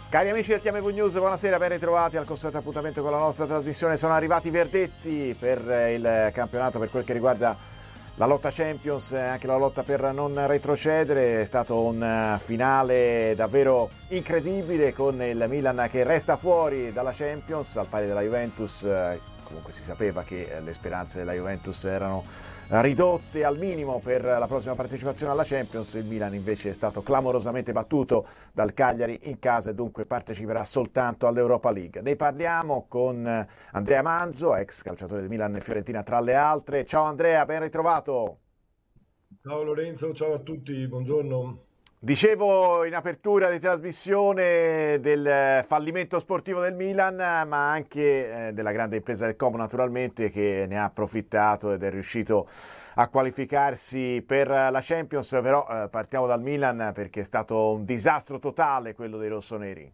Cari amici del TMV News, buonasera, ben ritrovati al consueto appuntamento con la nostra trasmissione. Sono arrivati i verdetti per il campionato per quel che riguarda la lotta Champions e anche la lotta per non retrocedere. È stato un finale davvero incredibile con il Milan che resta fuori dalla Champions al pari della Juventus. Comunque si sapeva che le speranze della Juventus erano ridotte al minimo per la prossima partecipazione alla Champions. Il Milan invece è stato clamorosamente battuto dal Cagliari in casa e dunque parteciperà soltanto all'Europa League. Ne parliamo con Andrea Manzo, ex calciatore del Milan e Fiorentina tra le altre. Ciao Andrea, ben ritrovato. Ciao Lorenzo, ciao a tutti, buongiorno. Dicevo in apertura di trasmissione del fallimento sportivo del Milan, ma anche della grande impresa del Como naturalmente, che ne ha approfittato ed è riuscito a qualificarsi per la Champions. Però partiamo dal Milan perché è stato un disastro totale quello dei rossoneri.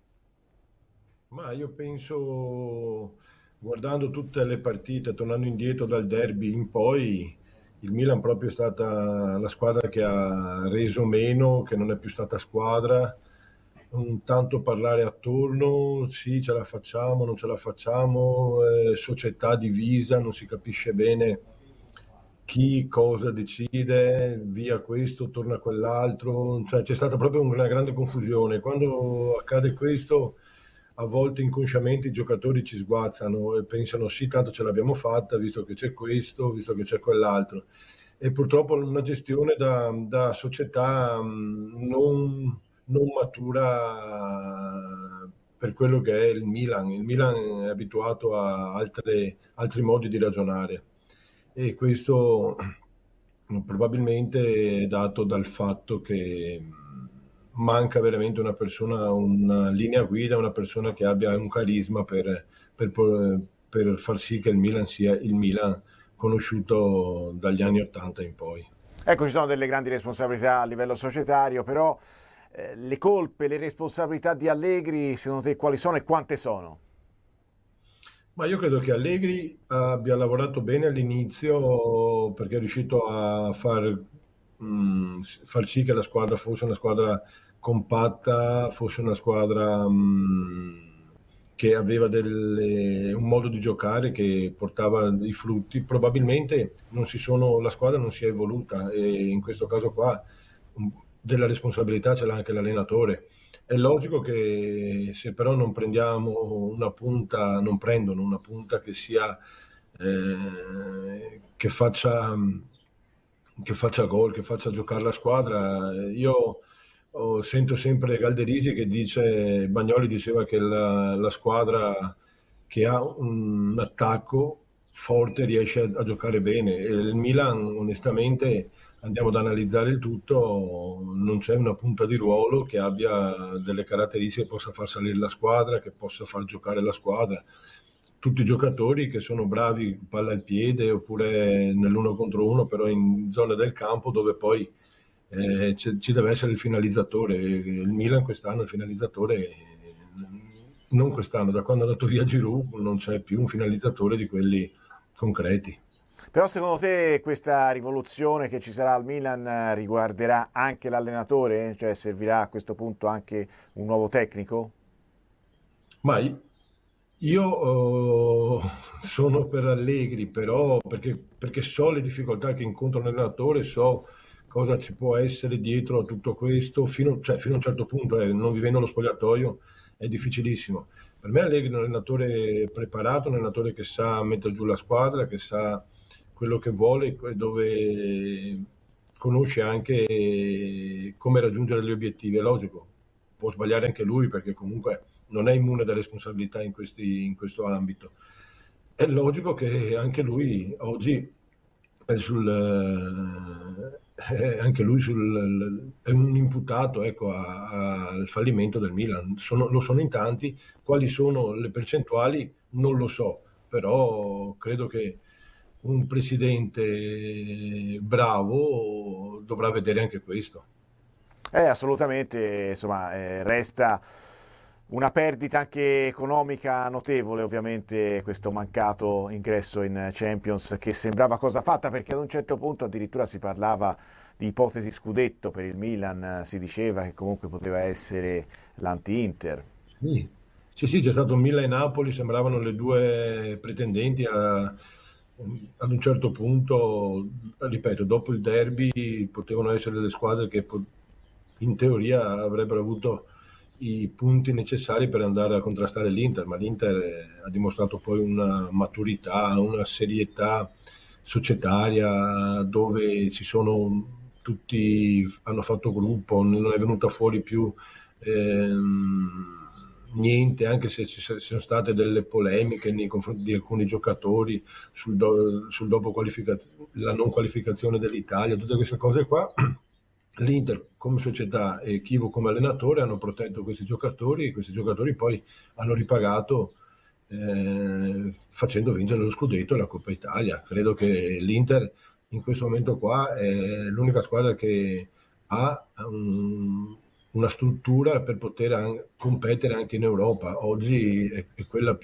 Ma io penso, guardando tutte le partite, tornando indietro dal derby in poi, il Milan proprio è stata la squadra che ha reso meno, che non è più stata squadra. Un tanto parlare attorno, sì, ce la facciamo, non ce la facciamo, società divisa, non si capisce bene chi cosa decide, via questo, torna quell'altro, cioè c'è stata proprio una grande confusione. Quando accade questo, a volte inconsciamente i giocatori ci sguazzano e pensano sì, tanto ce l'abbiamo fatta, visto che c'è questo, visto che c'è quell'altro. E purtroppo una gestione da società non matura per quello che è il Milan. Il Milan è abituato a altri modi di ragionare e questo probabilmente è dato dal fatto che manca veramente una persona, una linea guida, una persona che abbia un carisma per far sì che il Milan sia il Milan conosciuto dagli anni 80 in poi. Ecco, ci sono delle grandi responsabilità a livello societario, però le colpe, le responsabilità di Allegri, secondo te quali sono e quante sono? Ma io credo che Allegri abbia lavorato bene all'inizio perché è riuscito a far sì che la squadra fosse una squadra compatta, fosse una squadra che aveva un modo di giocare che portava i frutti. Probabilmente la squadra non si è evoluta e in questo caso qua um, della responsabilità ce l'ha anche l'allenatore. È logico che se però non prendiamo una punta, non prendono una punta che sia che faccia gol, che faccia giocare la squadra. Io sento sempre Galderisi che dice, Bagnoli diceva che la squadra che ha un attacco forte riesce a giocare bene. E il Milan, onestamente, andiamo ad analizzare il tutto, non c'è una punta di ruolo che abbia delle caratteristiche che possa far salire la squadra, che possa far giocare la squadra. Tutti i giocatori che sono bravi palla al piede oppure nell'uno contro uno, però in zone del campo dove poi ci deve essere il finalizzatore. Il Milan quest'anno il finalizzatore, non quest'anno, da quando è andato via Giroud non c'è più un finalizzatore di quelli concreti. Però secondo te questa rivoluzione che ci sarà al Milan riguarderà anche l'allenatore? Cioè servirà a questo punto anche un nuovo tecnico? Ma io sono per Allegri, però perché so le difficoltà che incontra un allenatore, so cosa ci può essere dietro a tutto questo, cioè, fino a un certo punto, non vivendo lo spogliatoio è difficilissimo. Per me Allegri è un allenatore preparato, un allenatore che sa mettere giù la squadra, che sa quello che vuole e dove conosce anche come raggiungere gli obiettivi. È logico, può sbagliare anche lui perché comunque non è immune da responsabilità in questo ambito. È logico che anche lui oggi anche lui è un imputato, ecco, al fallimento del Milan. Lo sono in tanti, quali sono le percentuali non lo so, però credo che un presidente bravo dovrà vedere anche questo. Assolutamente, insomma, resta una perdita anche economica notevole, ovviamente, questo mancato ingresso in Champions che sembrava cosa fatta perché ad un certo punto addirittura si parlava di ipotesi scudetto per il Milan, si diceva che comunque poteva essere l'anti-Inter. Sì, sì, sì, c'è stato Milan e Napoli, sembravano le due pretendenti ad un certo punto, ripeto, dopo il derby potevano essere delle squadre che in teoria avrebbero avuto i punti necessari per andare a contrastare l'Inter, ma l'Inter ha dimostrato poi una maturità, una serietà societaria dove si sono tutti, hanno fatto gruppo, non è venuta fuori più niente, anche se sono state delle polemiche nei confronti di alcuni giocatori sul dopo la non qualificazione dell'Italia, tutte queste cose qua. L'Inter come società e Chivo come allenatore hanno protetto questi giocatori e questi giocatori poi hanno ripagato facendo vincere lo scudetto e la Coppa Italia. Credo che l'Inter in questo momento qua è l'unica squadra che ha una struttura per poter competere anche in Europa. Oggi è quella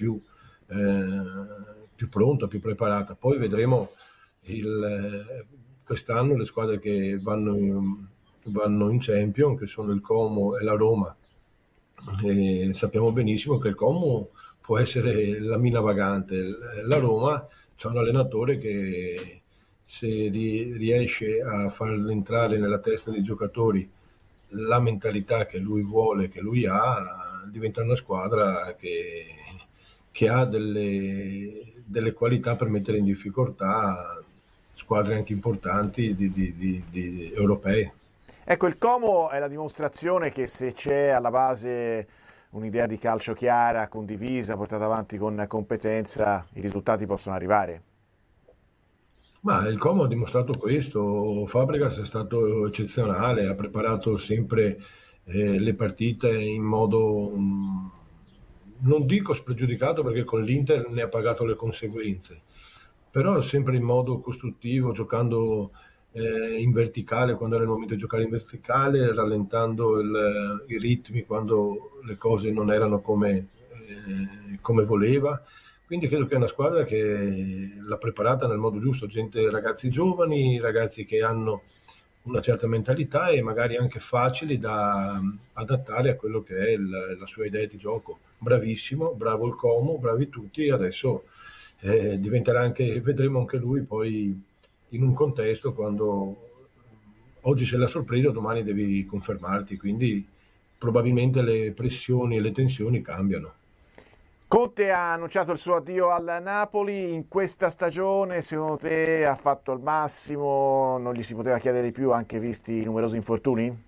più pronta, più preparata. Poi vedremo quest'anno le squadre che vanno in Champions, che sono il Como e la Roma. E sappiamo benissimo che il Como può essere la mina vagante. La Roma c'è un allenatore che se riesce a far entrare nella testa dei giocatori la mentalità che lui vuole, che lui ha, diventa una squadra che ha delle qualità per mettere in difficoltà squadre anche importanti europee. Ecco, il Como è la dimostrazione che se c'è alla base un'idea di calcio chiara, condivisa, portata avanti con competenza, i risultati possono arrivare. Ma il Como ha dimostrato questo, Fabregas è stato eccezionale, ha preparato sempre le partite in modo, non dico spregiudicato perché con l'Inter ne ha pagato le conseguenze, però sempre in modo costruttivo, giocando in verticale quando era il momento di giocare in verticale, rallentando i ritmi quando le cose non erano come voleva. Quindi credo che è una squadra che l'ha preparata nel modo giusto, ragazzi giovani, ragazzi che hanno una certa mentalità e magari anche facili da adattare a quello che è la sua idea di gioco. Bravissimo, bravo il Como, bravi tutti, adesso diventerà anche, vedremo anche lui poi in un contesto quando oggi sei la sorpresa, domani devi confermarti, quindi probabilmente le pressioni e le tensioni cambiano. Conte ha annunciato il suo addio al Napoli in questa stagione, secondo te ha fatto il massimo, non gli si poteva chiedere di più anche visti i numerosi infortuni?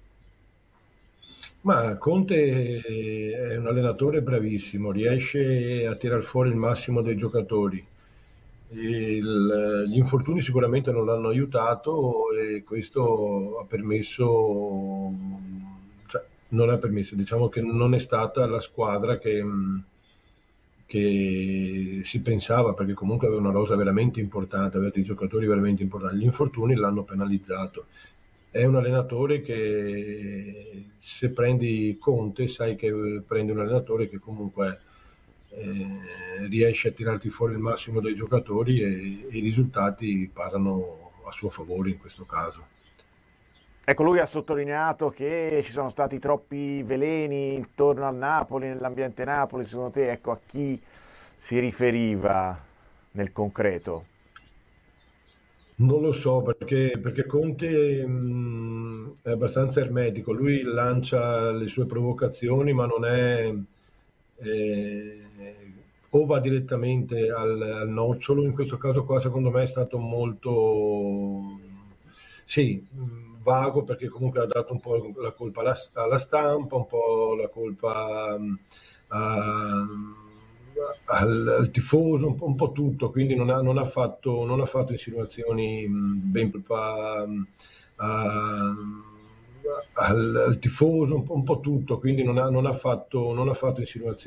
Ma Conte è un allenatore bravissimo, riesce a tirar fuori il massimo dei giocatori. Gli infortuni sicuramente non l'hanno aiutato e questo ha permesso, cioè, non ha permesso, diciamo che non è stata la squadra che si pensava, perché comunque aveva una rosa veramente importante, aveva dei giocatori veramente importanti. Gli infortuni l'hanno penalizzato. È un allenatore che se prendi Conte sai che prendi un allenatore che comunque riesce a tirarti fuori il massimo dei giocatori e i risultati parlano a suo favore in questo caso. Ecco, lui ha sottolineato che ci sono stati troppi veleni intorno al Napoli, nell'ambiente Napoli, secondo te, ecco, a chi si riferiva nel concreto? Non lo so perché Conte è abbastanza ermetico, lui lancia le sue provocazioni ma non è, eh, o va direttamente al nocciolo, in questo caso qua secondo me è stato molto, sì, vago perché comunque ha dato un po' la colpa alla stampa, un po' la colpa a- al tifoso, un po' tutto, quindi non ha fatto insinuazioni ben a- al tifoso, un po' tutto, quindi non ha fatto insinuazioni